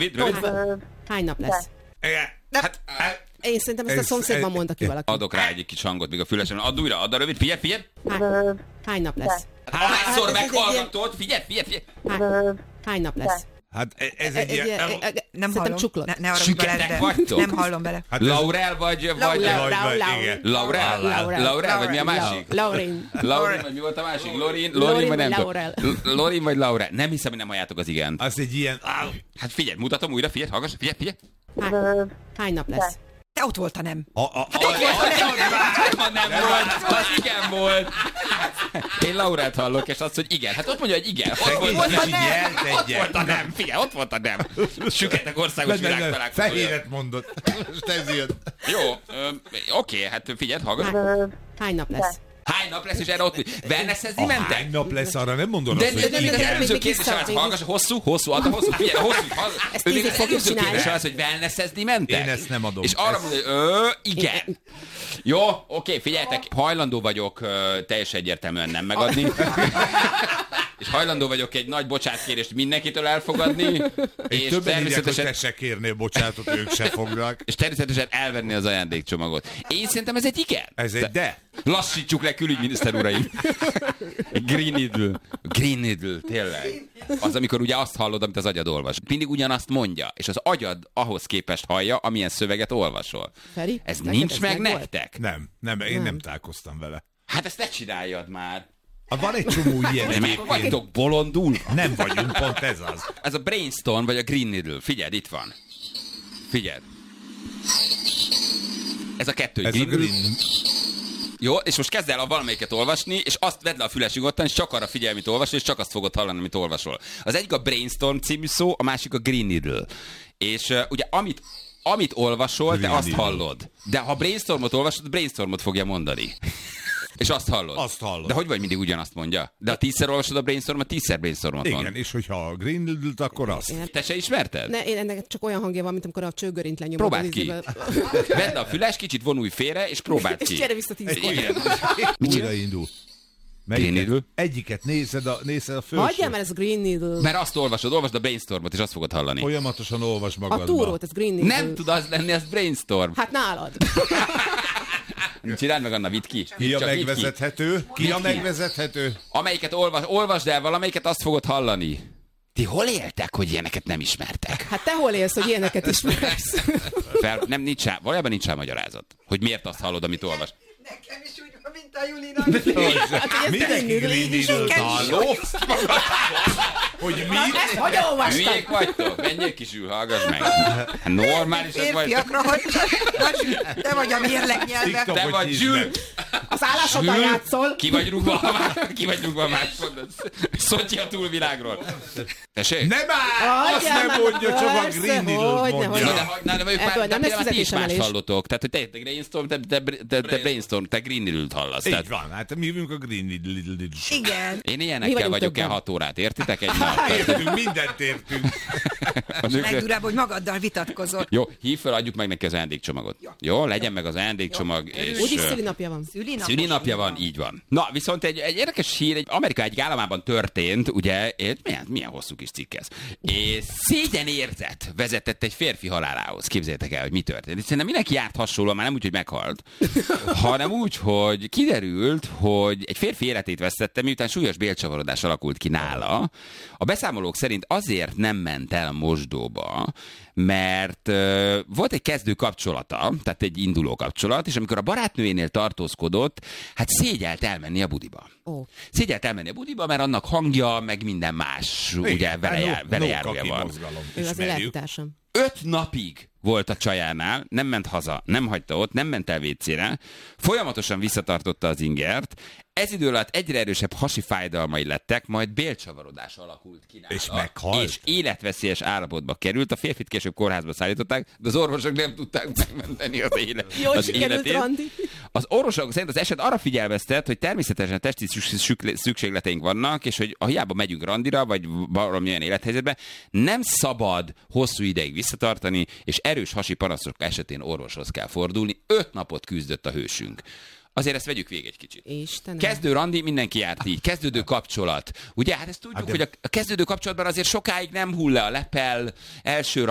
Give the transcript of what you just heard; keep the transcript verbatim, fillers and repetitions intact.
rövid, rövid. Hány nap lesz? Hát, hát, Én szerintem ezt a szomszédban mondta ki valaki. adok rá egy kis hangot még a fülesen. Add újra, add a rövid, figyelj, figyelj. Hány, hány nap lesz? Hányszor meghallgatod? Figyelj, figyelj, figyelj. Hány, hány nap lesz? Hát ez egy ilyen... Nem hallom. Csuklott. Ne, ne arra Süketek vagytok? Nem hallom bele. Hát Laurel vagy... vagy Laurel. Laurel? Laurel, vagy mi a másik? Laurin. Laurin, vagy mi volt a másik? Lorin? Lorin, vagy nem Laurel. tudom. Lorin, vagy Laurel? Nem hiszem, hogy nem halljátok az igent. Az egy ilyen... Hát figyelj, mutatom újra, figyelj, hallgass, figyelj, figyelj. Hány, hány nap lesz? Te ott volt a nem. A, a, Az nem volt, az igen volt. Én Laurelt hallok, és azt, hogy igen. Hát ott mondja, hogy igen. Ott volt a nem. Ott volt a nem. Figyelj, ott volt a nem. Süketek országos világtalálkozója. Fehéret mondott. Most ez jön. Jó, oké, hát figyelj, hallgass. Hány nap lesz? Hány nap lesz, és erre ott... Wellnessezni mentek? Hány nap lesz, arra nem mondod De, azt, de, hogy de, de, igen. de előző kérdésem az, hallgass, hosszú, hosszú, adom hosszú, figyelj, hosszú, Ezt ő még tízig az fogjuk előző csinálni. kérdésem az, hogy wellnessezni mentek? Én ezt nem adom. És arra Ezt- mondja, hogy ö, igen. Jó, oké, figyeljetek, hajlandó vagyok ö, teljesen egyértelműen nem megadni. És hajlandó vagyok egy nagy bocsátkérést mindenkitől elfogadni. Én És többen írják, hogy természetesen, te se kérnél bocsátot, ők se fognak. és természetesen elvenni az ajándékcsomagot. Én szerintem ez egy igen. Ez egy de. Lassítsuk le, külügyminiszter uraim. Green Needle. Green Needle, tényleg. Az, amikor ugye azt hallod, amit az agyad olvas. Mindig ugyanazt mondja, és az agyad ahhoz képest hallja, amilyen szöveget olvasol. Feri, Ez neked nincs ez meg megvolt? nektek? Nem, nem, én nem találkoztam vele. Hát ezt ne csináljad már. Ah, van egy csomó ilyen Meg egyébként. vagytok bolondul. Nem vagyunk, pont ez az. Ez a Brainstorm vagy a Green Needle. Figyeld, itt van. Figyeld. Ez a kettő. Ez a green. Jó, és most kezd el a valamelyiket olvasni, és azt vedd le a füles nyugodtan, és csak arra figyelj, amit olvasol, és csak azt fogod hallani, amit olvasol. Az egyik a Brainstorm című szó, a másik a Green Needle. És uh, ugye amit, amit olvasol, Green te azt Needle. hallod. De ha Brainstormot olvasod, Brainstormot fogja mondani. És azt hallod. Azt hallod. De hogy vagy mindig ugyanazt mondja? De ha tízszer olvasod a Brainstormot, tízszer Brainstormot mond. Igen, és hogyha a green Needle-t, akkor azt. Te se ismerted? Ne, én ennek csak olyan hangja van, mint amikor a csőgörint lenyomod. Próbáld az ki. izével. Vedd a füles, kicsit vonulj félre, és próbáld És ki. gyere vissza tízkor. Igen. Mit csinál? Újraindul. Green Needle? Egyiket nézed a, nézed a felső. Hagyjál, mert ez Green Needle. Mert azt olvasod, olvasd a Brainstormot, és azt fogod hallani. Folyamatosan olvas magadba. A túrót, ez Green Needle. Nem tud az lenni, az Brainstorm. Hát nálad. Csináld meg, Anna, vidd ki. Ki a Csak vidd ki. megvezethető? Ki a megvezethető? Amelyiket olvas, olvasd el valamelyiket, azt fogod hallani. Ti hol éltek, hogy ilyeneket nem ismertek? Hát te hol élsz, hogy ilyeneket ismersz? Fel, nem, nincs rá, valójában nincs rá magyarázat. Hogy miért azt hallod, amit olvas. Nekem is úgy van, mint a Julinak. Hát, hogy ez Mindenki green Needle-t halló. Hogy mi? Ezt hogy olvastad? Hülyék vagytok? Menjél kisül, hallgass meg. Hát normális ez vagy. Férfiakra, hogy te vagy a mérleg nyelve. Te vagy Zsül. Az állásodban Zsül. játszol. Ki vagy rúgva, ki vagy rúgva másodban. Szotyi a túlvilágról. Tessék? Nem áll! Azt Hagyjál nem már, mondja, csak a persze, green Needle-t hogyne, mondja. Na de, na, de, de, Ebből pár, de nem lesz például ti is más fizetésemelés. hallotok. Tehát, hogy te, te Brainstorm, te, te, te, te Brainstorm, te Green Needle-t hallasz. Így Tehát van, hát mi vagyunk a green Needle. Igen. én Mi ilyenekkel vagyunk vagyok el többen. hat órát, értitek? Egy nap. Tehát, Értünk, mindent értünk. az ők- Legdurább, hogy magaddal vitatkozol. Jó, hív fel, adjuk meg neki az ajándékcsomagot. Jó, legyen meg az ajándékcsomag. És, Úgyis ö, szülinapja van. Szülinapos. Szülinapja van, így van. Na, viszont egy, egy érdekes hír, egy Amerika egyik államában történt, ugye, és milyen, milyen hosszú kis cikk ez. És szégyenérzet vezetett egy férfi halálához. Képzeljétek el, hogy mi történt. És szerintem mindenki járt hasonlóan, már nem úgy, hogy meghalt, hanem úgy, hogy kiderült, hogy egy férfi életét vesztette, miután súlyos bélcsavarodás alakult ki nála. A beszámolók szerint azért nem ment el a mosdóba, mert uh, volt egy kezdő kapcsolata, tehát egy induló kapcsolat, és amikor a barátnőjénél tartózkodott, hát szégyelt elmenni a budiba. Ó. Szégyelt elmenni a budiba, mert annak hangja, meg minden más, ugye vele, jár, vele járója van. Ő az élettársam. Öt napig volt a csajánál, nem ment haza, nem hagyta ott, nem ment el vécére, folyamatosan visszatartotta az ingert, ez idő alatt egyre erősebb hasi fájdalmai lettek, majd bélcsavarodás alakult ki nála. És meghalt? És életveszélyes állapotba került. A férfit később kórházba szállították, de az orvosok nem tudták megmenteni az, élet, Jól az sikerült, életét. Randi. Az orvosok szerint az eset arra figyelmeztet, hogy természetesen testi szük- szükségleteink vannak, és hogy ha hiába megyünk randira, vagy valamilyen élethelyzetbe, nem szabad hosszú ideig visszatartani, és erős hasi panaszok esetén orvoshoz kell fordulni. Öt napot küzdött a hősünk. Azért ezt vegyük végig egy kicsit. Istenem. Kezdő randi, mindenki járt így. Kezdődő kapcsolat. Ugye, hát ezt tudjuk, Hát de- hogy a, a kezdődő kapcsolatban azért sokáig nem hull le a lepel, első